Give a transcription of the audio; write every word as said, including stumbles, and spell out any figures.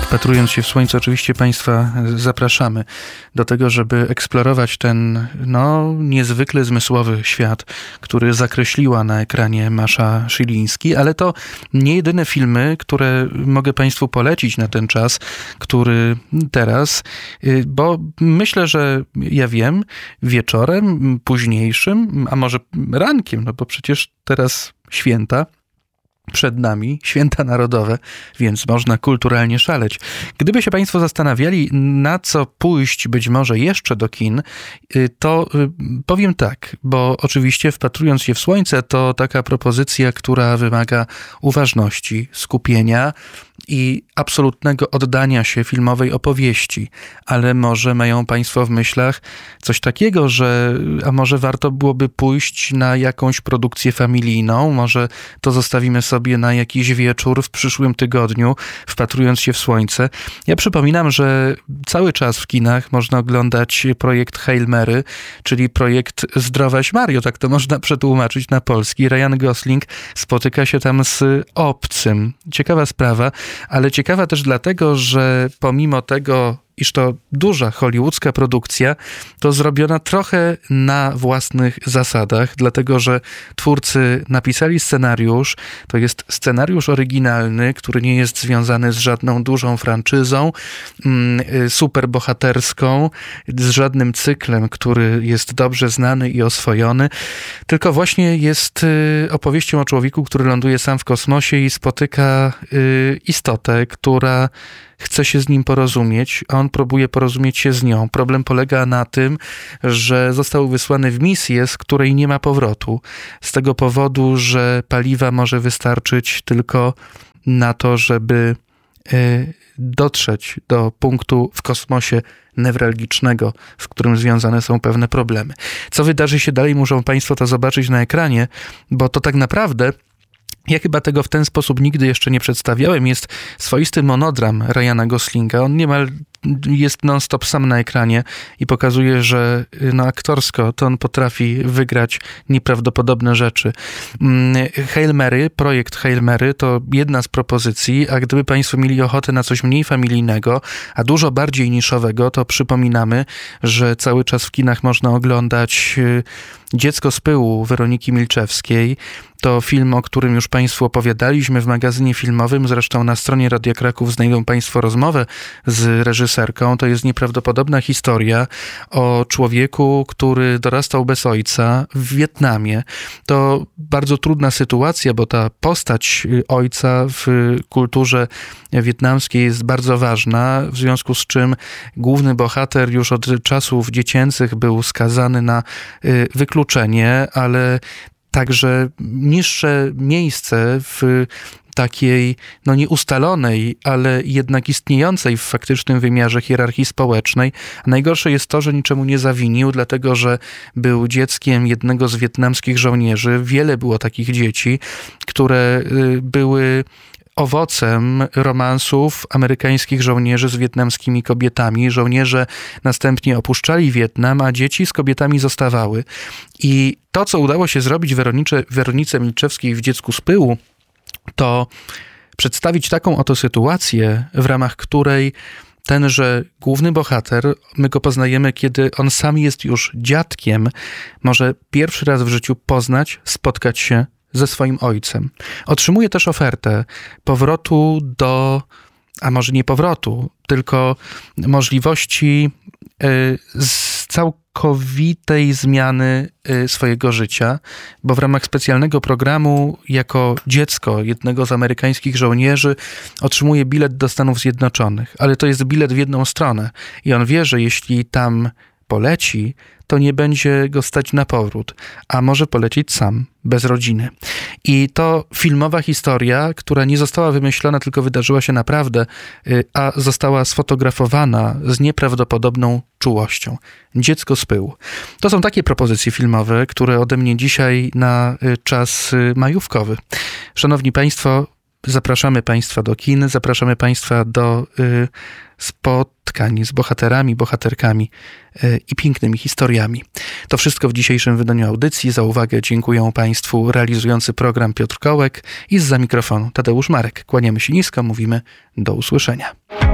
Wpatrując się w słońce, oczywiście Państwa zapraszamy do tego, żeby eksplorować ten no, niezwykle zmysłowy świat, który zakreśliła na ekranie Masza Szyliński, ale to nie jedyne filmy, które mogę Państwu polecić na ten czas, który teraz, bo myślę, że ja wiem, wieczorem, późniejszym, a może rankiem, no bo przecież teraz święta, przed nami, święta narodowe, więc można kulturalnie szaleć. Gdyby się Państwo zastanawiali, na co pójść być może jeszcze do kin, to powiem tak, bo oczywiście Wpatrując się w słońce to taka propozycja, która wymaga uważności, skupienia i absolutnego oddania się filmowej opowieści, ale może mają Państwo w myślach coś takiego, że a może warto byłoby pójść na jakąś produkcję familijną, może to zostawimy sobie na jakiś wieczór w przyszłym tygodniu, Wpatrując się w słońce. Ja przypominam, że cały czas w kinach można oglądać projekt Hail Mary, czyli projekt Zdrowaś Mario, tak to można przetłumaczyć na polski. Ryan Gosling spotyka się tam z obcym. Ciekawa sprawa, ale ciekawa też dlatego, że pomimo tego, iż to duża hollywoodzka produkcja, to zrobiona trochę na własnych zasadach, dlatego że twórcy napisali scenariusz, to jest scenariusz oryginalny, który nie jest związany z żadną dużą franczyzą, superbohaterską, z żadnym cyklem, który jest dobrze znany i oswojony, tylko właśnie jest opowieścią o człowieku, który ląduje sam w kosmosie i spotyka istotę, która chce się z nim porozumieć, a on próbuje porozumieć się z nią. Problem polega na tym, że został wysłany w misję, z której nie ma powrotu. Z tego powodu, że paliwa może wystarczyć tylko na to, żeby y, dotrzeć do punktu w kosmosie newralgicznego, z którym związane są pewne problemy. Co wydarzy się dalej, muszą Państwo to zobaczyć na ekranie, bo to tak naprawdę ja chyba tego w ten sposób nigdy jeszcze nie przedstawiałem. Jest swoisty monodram Ryana Goslinga. On niemal jest non-stop sam na ekranie i pokazuje, że no, aktorsko to on potrafi wygrać nieprawdopodobne rzeczy. Hail Mary, projekt Hail Mary to jedna z propozycji, a gdyby Państwo mieli ochotę na coś mniej familijnego, a dużo bardziej niszowego, to przypominamy, że cały czas w kinach można oglądać Dziecko z pyłu Weroniki Milczewskiej. To film, o którym już Państwu opowiadaliśmy w magazynie filmowym. Zresztą na stronie Radia Kraków znajdą Państwo rozmowę z reżyserką. To jest nieprawdopodobna historia o człowieku, który dorastał bez ojca w Wietnamie. To bardzo trudna sytuacja, bo ta postać ojca w kulturze wietnamskiej jest bardzo ważna, w związku z czym główny bohater już od czasów dziecięcych był skazany na wykluczenie, ale także niższe miejsce w takiej, no nieustalonej, ale jednak istniejącej w faktycznym wymiarze hierarchii społecznej. A najgorsze jest to, że niczemu nie zawinił, dlatego że był dzieckiem jednego z wietnamskich żołnierzy. Wiele było takich dzieci, które były owocem romansów amerykańskich żołnierzy z wietnamskimi kobietami. Żołnierze następnie opuszczali Wietnam, a dzieci z kobietami zostawały. I to, co udało się zrobić Weronice, Weronice Milczewskiej w Dziecku z pyłu, to przedstawić taką oto sytuację, w ramach której tenże główny bohater, my go poznajemy, kiedy on sam jest już dziadkiem, może pierwszy raz w życiu poznać, spotkać się ze swoim ojcem. Otrzymuje też ofertę powrotu do, a może nie powrotu, tylko możliwości y, z całkowitej zmiany y, swojego życia, bo w ramach specjalnego programu jako dziecko jednego z amerykańskich żołnierzy otrzymuje bilet do Stanów Zjednoczonych, ale to jest bilet w jedną stronę i on wie, że jeśli tam poleci, to nie będzie go stać na powrót, a może polecieć sam, bez rodziny. I to filmowa historia, która nie została wymyślona, tylko wydarzyła się naprawdę, a została sfotografowana z nieprawdopodobną czułością. Dziecko z pyłu. To są takie propozycje filmowe, które ode mnie dzisiaj na czas majówkowy. Szanowni Państwo, zapraszamy Państwa do kin, zapraszamy Państwa do y, spotkań z bohaterami, bohaterkami y, i pięknymi historiami. To wszystko w dzisiejszym wydaniu audycji. Za uwagę dziękuję Państwu realizujący program Piotr Kołek i zza mikrofonu Tadeusz Marek. Kłaniamy się nisko, mówimy do usłyszenia.